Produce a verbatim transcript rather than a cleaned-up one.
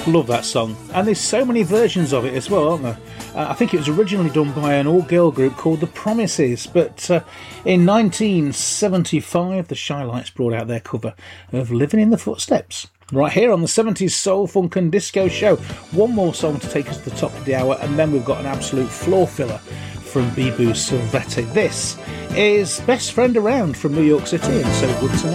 Love that song. And there's so many versions of it as well, aren't there? Uh, I think it was originally done by an all-girl group called The Promises, but uh, in nineteen seventy-five, the Shy Lights brought out their cover of Living in the Footsteps. Right here on the seventies Soul, Funk and Disco Show. One more song to take us to the top of the hour, and then we've got an absolute floor filler from Bibu Silvetti. This is Best Friend Around from New York City, and So Good to Me.